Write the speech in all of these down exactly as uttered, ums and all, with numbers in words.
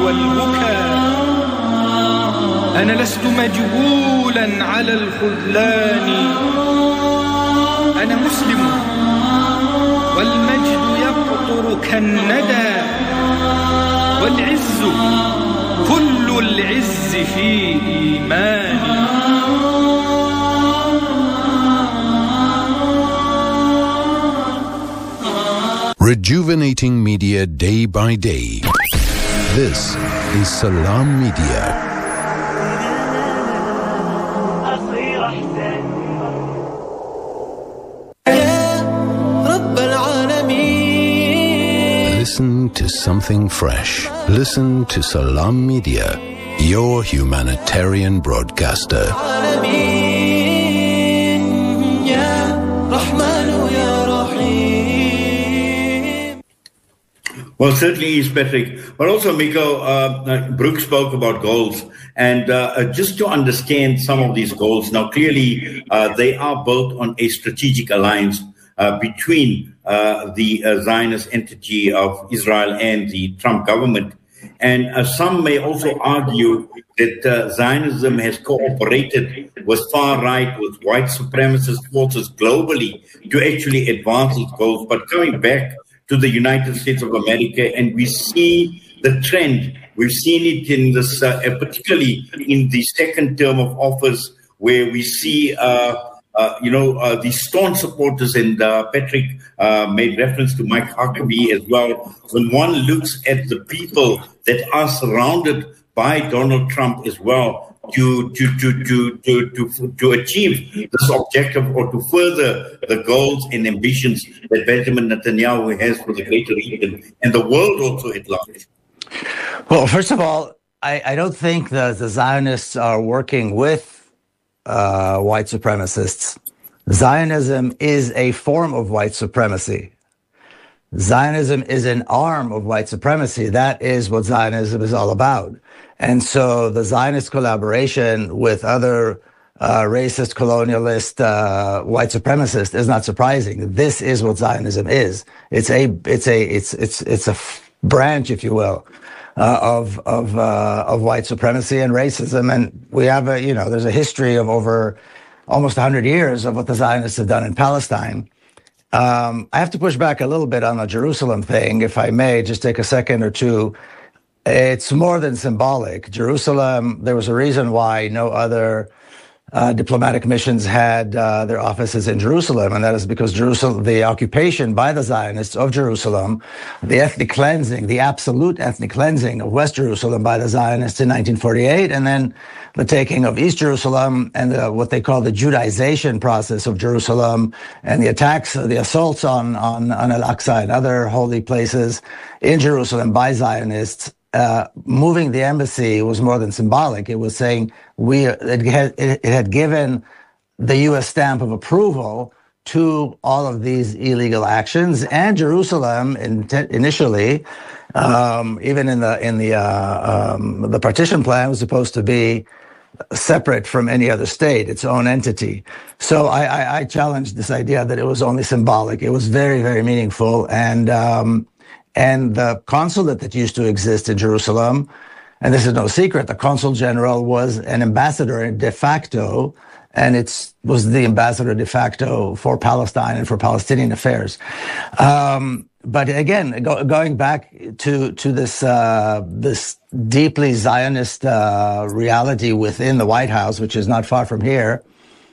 والبكاء. أنا لست مجبولا على الخذلان، أنا مسلم والمجد يقطر كالندى، والعز كل العز في إيماني. Rejuvenating media day by day. This is Salam Media. Listen to something fresh. Listen to Salam Media, your humanitarian broadcaster. Well, certainly is, Patrick. But also, Miko, uh, Brooke spoke about goals. And uh, just to understand some of these goals, now clearly uh, they are built on a strategic alliance uh, between uh, the uh, Zionist entity of Israel and the Trump government. And uh, some may also argue that uh, Zionism has cooperated with far-right, with white supremacist forces globally to actually advance its goals. But coming back to the United States of America, and we see the trend. We've seen it in this, uh, particularly in the second term of office, where we see, uh, uh, you know, uh, the staunch supporters, and uh, Patrick uh, made reference to Mike Huckabee as well. When one looks at the people that are surrounded by Donald Trump as well, to to to to to to to achieve this objective, or to further the goals and ambitions that Benjamin Netanyahu has for the greater region and the world also at large? Well, first of all, I, I don't think the, the Zionists are working with uh, white supremacists. Zionism is a form of white supremacy. Zionism is an arm of white supremacy. That is what Zionism is all about. And so the Zionist collaboration with other uh, racist, colonialist, uh, white supremacists is not surprising. This is what Zionism is. It's a, it's a, it's, it's, it's a f- branch, if you will, uh, of, of, uh, of white supremacy and racism. And we have a, you know, there's a history of over almost a hundred years of what the Zionists have done in Palestine. Um, I have to push back a little bit on the Jerusalem thing, if I may, just take a second or two. It's more than symbolic. Jerusalem, there was a reason why no other uh, diplomatic missions had uh, their offices in Jerusalem, and that is because Jerusalem, the occupation by the Zionists of Jerusalem, the ethnic cleansing, the absolute ethnic cleansing of West Jerusalem by the Zionists in nineteen forty-eight, and then the taking of East Jerusalem and the, what they call the Judaization process of Jerusalem, and the attacks, the assaults on, on, on Al-Aqsa and other holy places in Jerusalem by Zionists. Uh, moving the embassy was more than symbolic. It was saying we it had, it had given the U S stamp of approval to all of these illegal actions. And Jerusalem, in, initially, um, even in the in the uh, um, the partition plan, was supposed to be separate from any other state, its own entity. So I, I, I challenged this idea that it was only symbolic. It was very, very meaningful, and. Um, And the consulate that used to exist in Jerusalem, and this is no secret, the consul general was an ambassador de facto, and it was the ambassador de facto for Palestine and for Palestinian affairs. Um, but again, go, going back to to this uh, this deeply Zionist uh, reality within the White House, which is not far from here.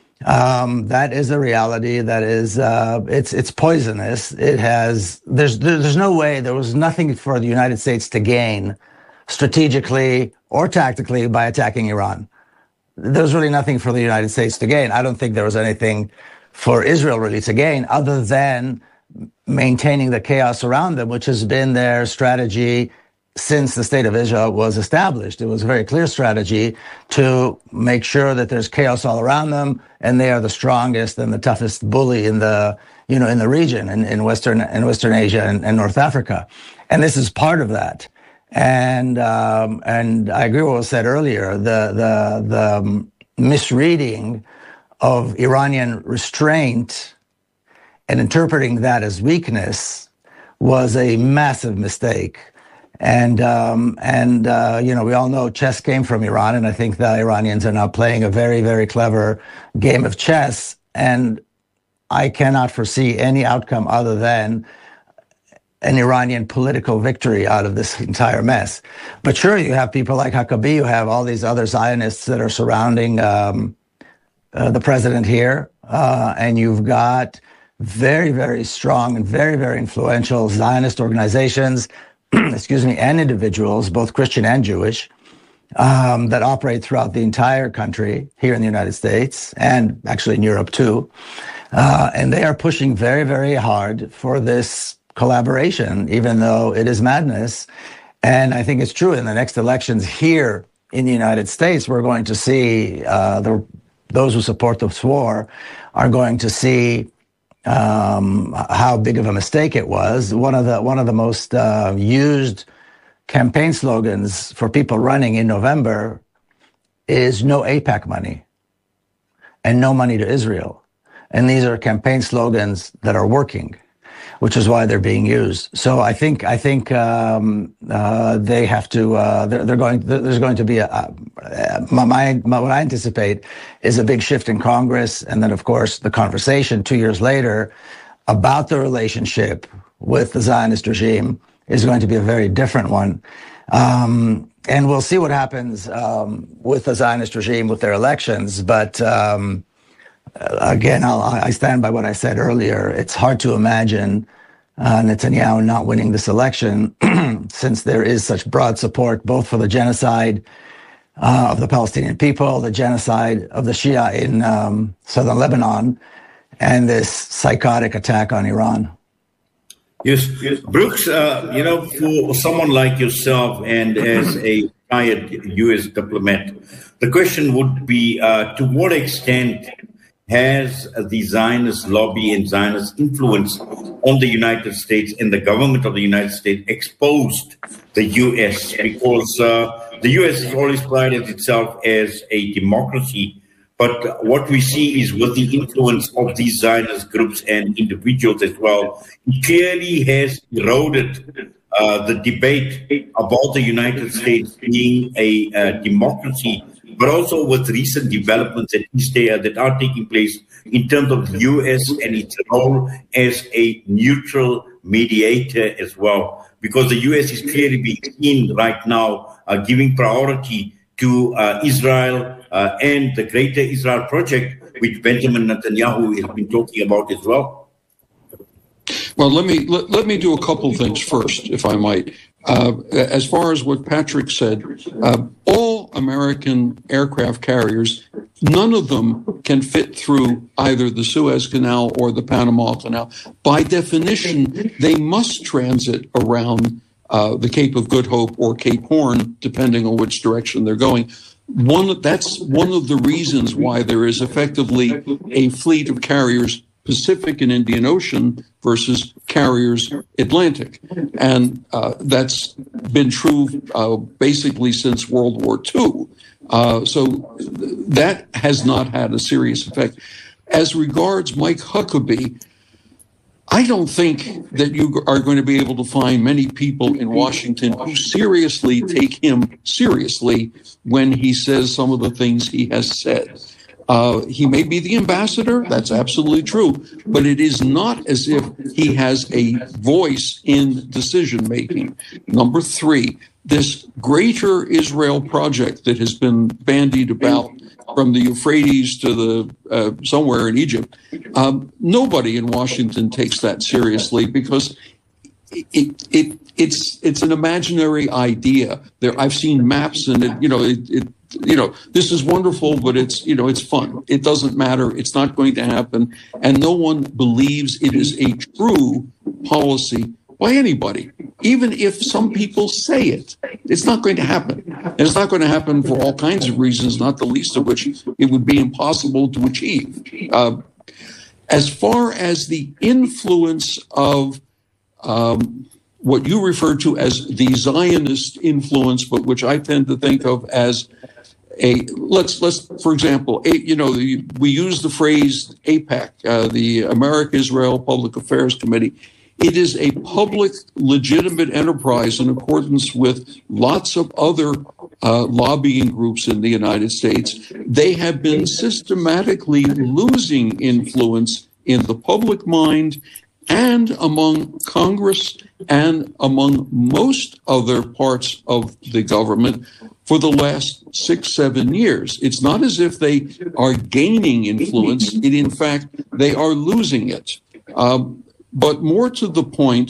Um, that is a reality that is, uh, it's, it's poisonous. It has, there's, there's no way, there was nothing for the United States to gain strategically or tactically by attacking Iran. There's really nothing for the United States to gain. I don't think there was anything for Israel really to gain other than maintaining the chaos around them, which has been their strategy since the state of Israel was established. It was a very clear strategy to make sure that there's chaos all around them, and they are the strongest and the toughest bully in the, you know, in the region, in, in Western, in Western Asia and, and North Africa. And this is part of that. And, um, and I agree with what was said earlier, the, the, the misreading of Iranian restraint and interpreting that as weakness was a massive mistake. And, um, and uh, you know, we all know chess came from Iran, and I think the Iranians are now playing a very, very clever game of chess. And I cannot foresee any outcome other than an Iranian political victory out of this entire mess. But sure, you have people like Huckabee, you have all these other Zionists that are surrounding um, uh, the president here, uh, and you've got very, very strong and very, very influential Zionist organizations, excuse me, and individuals, both Christian and Jewish, um, that operate throughout the entire country here in the United States and actually in Europe too. Uh, and they are pushing very, very hard for this collaboration, even though it is madness. And I think it's true. In the next elections here in the United States, we're going to see uh, the, those who support this war are going to see um, how big of a mistake it was. One of the one of the most uh, used campaign slogans for people running in November is no AIPAC money and no money to Israel. And these are campaign slogans that are working, which is why they're being used. So I think I think um, uh, they have to. Uh, they're, they're going. There's going to be a. a my, my, my what I anticipate is a big shift in Congress, and then of course the conversation two years later about the relationship with the Zionist regime is going to be a very different one. Um, and we'll see what happens um, with the Zionist regime with their elections, but. Um, Again, I'll, I stand by what I said earlier. It's hard to imagine uh, Netanyahu not winning this election since there is such broad support both for the genocide uh, of the Palestinian people, the genocide of the Shia in um, southern Lebanon, and this psychotic attack on Iran. Yes, yes. Brooks, uh, you know, for someone like yourself and as a retired U S diplomat, the question would be uh, to what extent has the Zionist lobby and Zionist influence on the United States and the government of the United States exposed the U S? Because uh, the U S has always prided itself as a democracy, but what we see is with the influence of these Zionist groups and individuals as well, it clearly has eroded uh, the debate about the United States being a uh, democracy, but also with recent developments that, that are taking place in terms of the U S and its role as a neutral mediator as well. Because the U S is clearly being seen right now uh, giving priority to uh, Israel uh, and the Greater Israel Project, which Benjamin Netanyahu has been talking about as well. Well, let me let, let me do a couple things first, if I might. Uh, as far as what Patrick said, uh, all American aircraft carriers, none of them can fit through either the Suez Canal or the Panama Canal. By definition, they must transit around uh, the Cape of Good Hope or Cape Horn, depending on which direction they're going. One, that's one of the reasons why there is effectively a fleet of carriers Pacific and Indian Ocean versus carriers Atlantic. And uh, that's been true uh, basically since World War Two. Uh, so that has not had a serious effect. As regards Mike Huckabee, I don't think that you are going to be able to find many people in Washington who seriously take him seriously when he says some of the things he has said. Uh, he may be the ambassador, that's absolutely true, but it is not as if he has a voice in decision-making. Number three, this Greater Israel Project that has been bandied about from the Euphrates to the uh, somewhere in Egypt, um, nobody in Washington takes that seriously because it, it, it it's it's an imaginary idea. There, I've seen maps, and it, you know, it, it you know, this is wonderful, but it's you know, it's fun. It doesn't matter. It's not going to happen, and no one believes it is a true policy by anybody. Even if some people say it, it's not going to happen. And it's not going to happen for all kinds of reasons, not the least of which it would be impossible to achieve. Uh, as far as the influence of um, what you refer to as the Zionist influence, but which I tend to think of as a, let's, let's for example, a, you know, the, we use the phrase AIPAC, uh, the America-Israel Public Affairs Committee. It is a public, legitimate enterprise in accordance with lots of other uh, lobbying groups in the United States. They have been systematically losing influence in the public mind and among Congress and among most other parts of the government for the last six, seven years. It's not as if they are gaining influence. It, in fact, they are losing it. Um, but more to the point,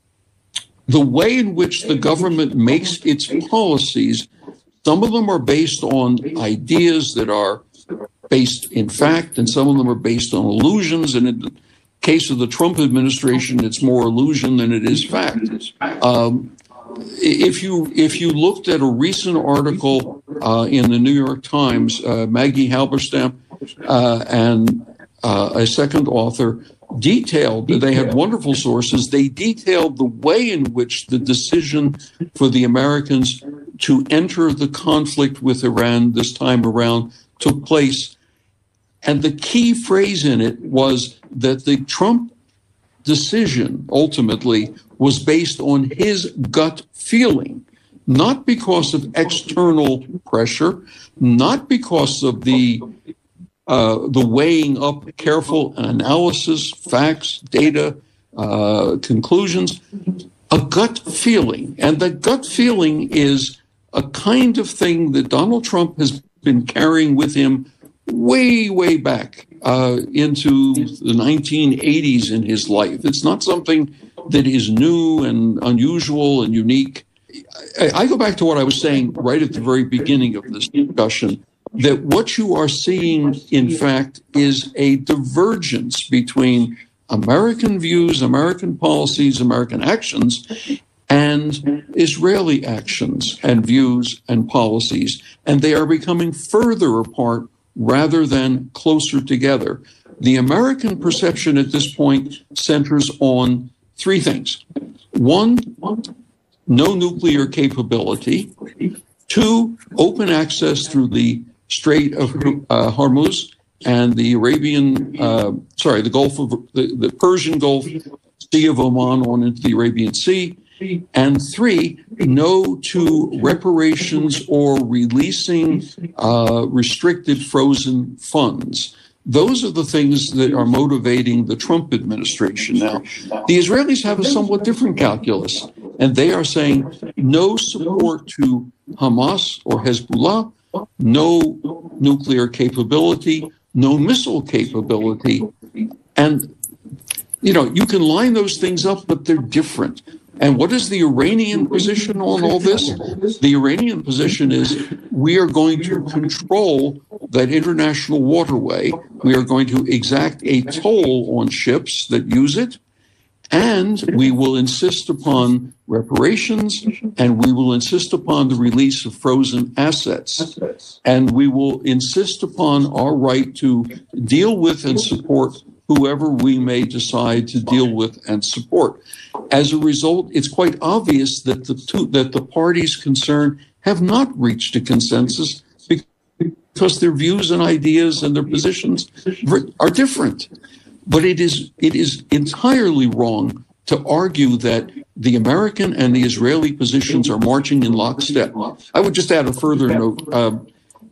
the way in which the government makes its policies, some of them are based on ideas that are based in fact, and some of them are based on illusions. And in the case of the Trump administration, it's more illusion than it is fact. Um, if you if you looked at a recent article uh, in the New York Times, uh, Maggie Halberstam uh, and uh, a second author detailed, they had wonderful sources, they detailed the way in which the decision for the Americans to enter the conflict with Iran this time around took place. And the key phrase in it was that the Trump decision ultimately was based on his gut feeling, not because of external pressure, not because of the uh, the weighing up careful analysis, facts, data, uh, conclusions, a gut feeling. And the gut feeling is a kind of thing that Donald Trump has been carrying with him way, way back uh, into the nineteen eighties in his life. It's not something that is new and unusual and unique. I, I go back to what I was saying right at the very beginning of this discussion, that what you are seeing, in fact, is a divergence between American views, American policies, American actions, and Israeli actions and views and policies. And they are becoming further apart rather than closer together. The American perception at this point centers on three things. One, no nuclear capability. Two, open access through the Strait of uh, Hormuz and the Arabian, uh, sorry, the Gulf of the, the Persian Gulf, Sea of Oman on into the Arabian Sea. And three, no to reparations or releasing uh, restricted frozen funds. Those are the things that are motivating the Trump administration now. The Israelis have a somewhat different calculus, and they are saying no support to Hamas or Hezbollah, no nuclear capability, no missile capability. And, you know, you can line those things up, but they're different. And what is the Iranian position on all this? The Iranian position is we are going to control that international waterway. We are going to exact a toll on ships that use it. And we will insist upon reparations, and we will insist upon the release of frozen assets. And we will insist upon our right to deal with and support whoever we may decide to deal with and support. As a result, it's quite obvious that the two, that the parties concerned have not reached a consensus because their views and ideas and their positions are different. But it is it is entirely wrong to argue that the American and the Israeli positions are marching in lockstep. I would just add a further note. Um,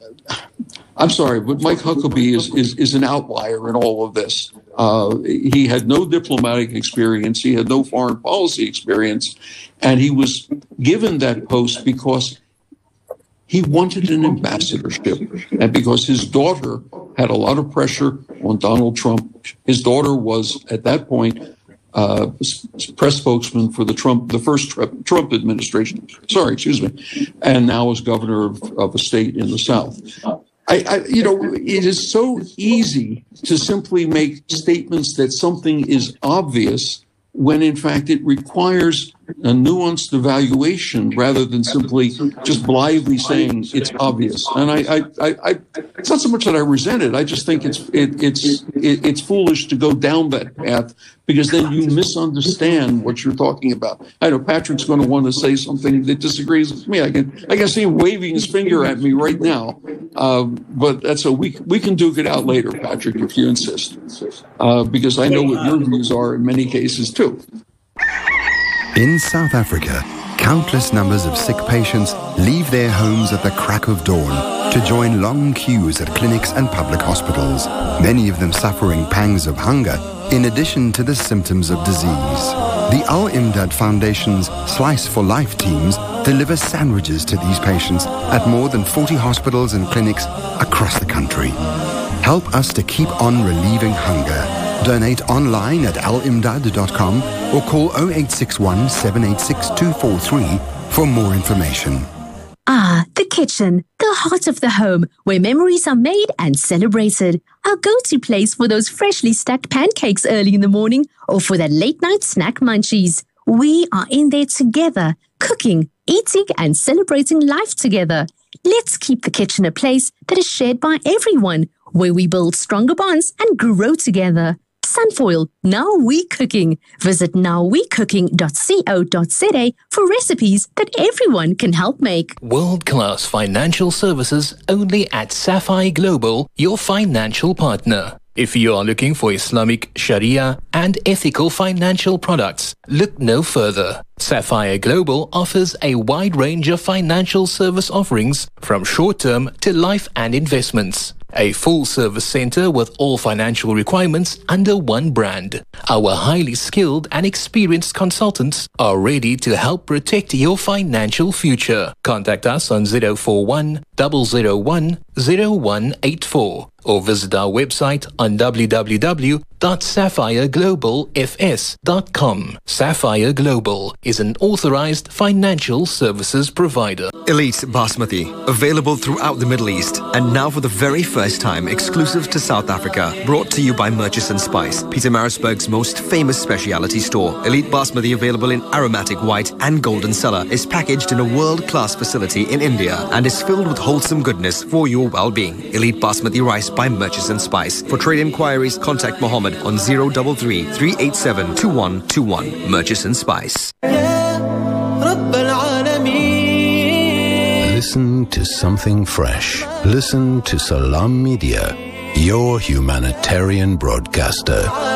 I'm sorry, but Mike Huckabee is, is, is an outlier in all of this. Uh, he had no diplomatic experience. He had no foreign policy experience. And he was given that post because he wanted an ambassadorship and because his daughter had a lot of pressure on Donald Trump. His daughter was, at that point, uh, press spokesman for the Trump, the first Trump administration. Sorry, excuse me. And now is governor of, of a state in the South. I, I, you know, it is so easy to simply make statements that something is obvious when, in fact, it requires a nuanced evaluation rather than simply just blithely saying it's obvious. And I, I, I, I it's not so much that I resent it. I just think it's it, it's it, it's foolish to go down that path because then you misunderstand what you're talking about. I know Patrick's going to want to say something that disagrees with me. I can I can see him waving his finger at me right now. Um, but that's a we we can duke it out later, Patrick, if you insist, uh, because I know what your views are in many cases too. In South Africa, countless numbers of sick patients leave their homes at the crack of dawn to join long queues at clinics and public hospitals, many of them suffering pangs of hunger in addition to the symptoms of disease. The Al-Imdad Foundation's Slice for Life teams deliver sandwiches to these patients at more than forty hospitals and clinics across the country. Help us to keep on relieving hunger. Donate online at al imdad dot com or call oh eight six one, seven eight six, two four three for more information. Ah, the kitchen, the heart of the home, where memories are made and celebrated. Our go-to place for those freshly stacked pancakes early in the morning or for that late-night snack munchies. We are in there together, cooking, eating and celebrating life together. Let's keep the kitchen a place that is shared by everyone, where we build stronger bonds and grow together. Sunfoil, now we cooking. Visit now we cooking dot co dot za for recipes that everyone can help make. World-class financial services only at Sapphire Global, your financial partner. If you are looking for Islamic, Sharia and ethical financial products, look no further. Sapphire Global offers a wide range of financial service offerings from short-term to life and investments. A full-service center with all financial requirements under one brand. Our highly skilled and experienced consultants are ready to help protect your financial future. Contact us on zero four one, zero zero one, zero one eight four or visit our website on w w w dot sapphire global f s dot com. Sapphire Global is an authorized financial services provider. Elite Basmati, available throughout the Middle East and now for the very first time exclusive to South Africa. Brought to you by Murchison Spice, Pietermaritzburg's most famous specialty store. Elite Basmati, available in aromatic white and golden cellar, is packaged in a world-class facility in India and is filled with wholesome goodness for your well-being. Elite Basmati rice by Murchison Spice. For trade inquiries, contact Mohammed on zero three three, three eight seven, two one two one. Murchison Spice. Listen to something fresh. Listen to Salam Media, your humanitarian broadcaster.